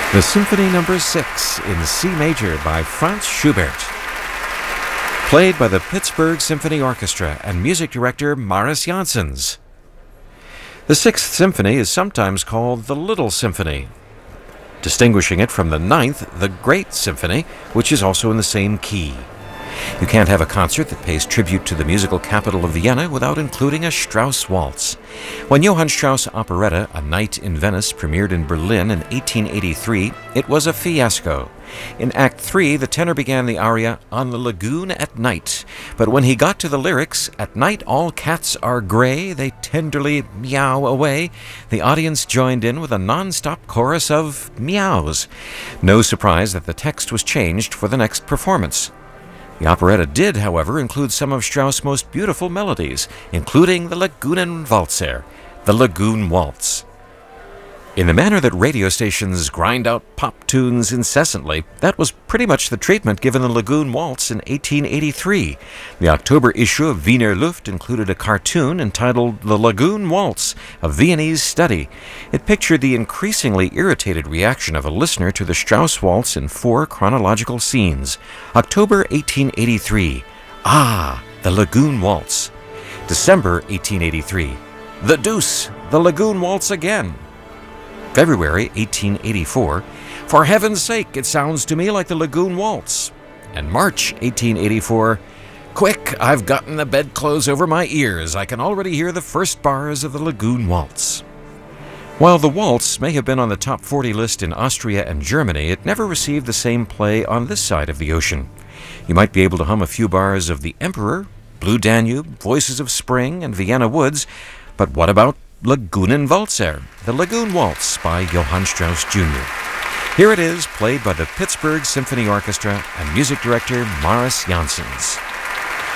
The Symphony No. 6 in C major by Franz Schubert, played by the Pittsburgh Symphony Orchestra and music director Maris Janssens. The Sixth Symphony is sometimes called the Little Symphony, distinguishing it from the Ninth, the Great Symphony, which is also in the same key. You can't have a concert that pays tribute to the musical capital of Vienna without including a Strauss waltz. When Johann Strauss' operetta A Night in Venice premiered in Berlin in 1883, it was a fiasco. In Act 3, the tenor began the aria On the Lagoon at Night, but when he got to the lyrics, At night all cats are gray, they tenderly meow away, the audience joined in with a non-stop chorus of meows. No surprise that the text was changed for the next performance. The operetta did, however, include some of Strauss' most beautiful melodies, including the Lagunenwalzer, the Lagoon Waltz. In the manner that radio stations grind out pop tunes incessantly, that was pretty much the treatment given the Lagoon Waltz in 1883. The October issue of Wiener Luft included a cartoon entitled The Lagoon Waltz, a Viennese study. It pictured the increasingly irritated reaction of a listener to the Strauss waltz in 4 chronological scenes. October 1883. Ah, the Lagoon Waltz. December 1883. The Deuce, the Lagoon Waltz again. February 1884, for heaven's sake, it sounds to me like the Lagoon Waltz. And March 1884, quick, I've gotten the bedclothes over my ears. I can already hear the first bars of the Lagoon Waltz. While the waltz may have been on the top 40 list in Austria and Germany, it never received the same play on this side of the ocean. You might be able to hum a few bars of The Emperor, Blue Danube, Voices of Spring, and Vienna Woods, but what about Lagunenwalzer, the Lagoon Waltz by Johann Strauss Jr. Here it is, played by the Pittsburgh Symphony Orchestra and music director Maris Janssens.